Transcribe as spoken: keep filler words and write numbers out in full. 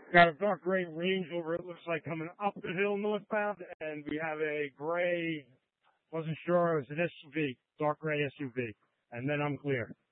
Got a dark gray Range Rover, it looks like, coming up the hill northbound, and we have a gray, wasn't sure, it was an S U V, dark gray S U V, and then I'm clear.